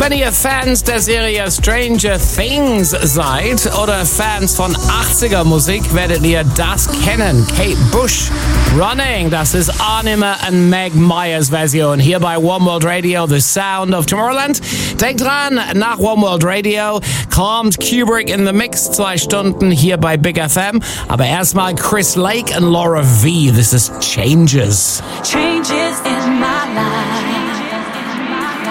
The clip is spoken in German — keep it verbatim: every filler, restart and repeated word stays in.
wenn ihr Fans der Serie Stranger Things seid oder Fans von achtziger Musik, werdet ihr das kennen. Kate Bush, Running, das ist Anima und Meg Myers Version hier bei One World Radio, The Sound of Tomorrowland. Denkt dran, nach One World Radio kommt Kubrick in the Mix, zwei Stunden hier bei Big F M. Aber erstmal Chris Lake und Laura V. This is Changes. Changes in my life.